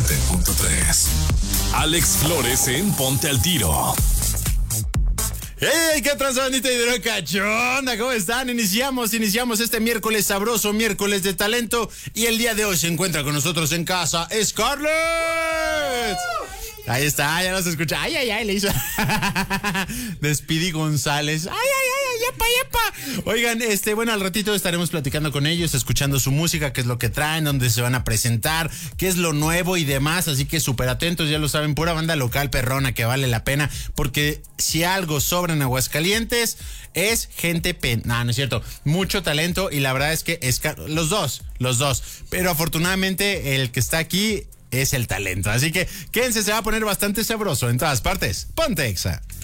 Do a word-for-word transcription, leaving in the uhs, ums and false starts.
noventa punto tres. Alex Flores en Ponte al Tiro. ¡Hey! ¿Qué transbandita y cachonda? ¿Cómo están? Iniciamos, iniciamos este miércoles sabroso, miércoles de talento. Y el día de hoy se encuentra con nosotros en casa Scarlett. Ahí está, ya nos escucha. Ay, ay, ay, le hizo. Despidi González. Ay, ay, ay, yepa, yepa. Oigan, este, bueno, al ratito estaremos platicando con ellos, escuchando su música, qué es lo que traen, dónde se van a presentar, qué es lo nuevo y demás. Así que súper atentos, ya lo saben, pura banda local perrona que vale la pena. Porque si algo sobra en Aguascalientes, es gente pen... No, no es cierto. Mucho talento y la verdad es que es... los dos, los dos. Pero afortunadamente el que está aquí es el talento. Así que quédense, se va a poner bastante sabroso en todas partes. Ponte Exa.